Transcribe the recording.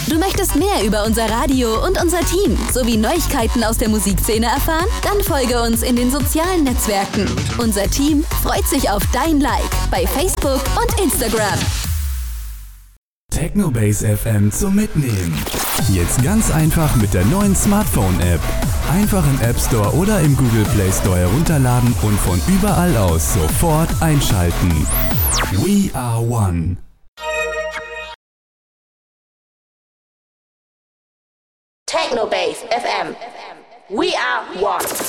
Du möchtest mehr über unser Radio und unser Team sowie Neuigkeiten aus der Musikszene erfahren? Dann folge uns in den sozialen Netzwerken. Unser Team freut sich auf dein Like bei Facebook und Instagram. Technobase FM zum Mitnehmen. Jetzt ganz einfach mit der neuen Smartphone-App. Einfach im App Store oder im Google Play Store herunterladen und von überall aus sofort einschalten. We are one. Technobase FM. We are one.